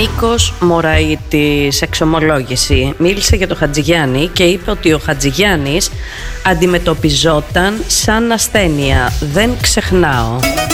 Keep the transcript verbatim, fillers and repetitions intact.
Νίκος Μωραΐτης, εξομολόγηση. Μίλησε για τον Χατζηγιάννη και είπε ότι ο Χατζηγιάννης αντιμετωπιζόταν σαν ασθένεια. Δεν ξεχνάω.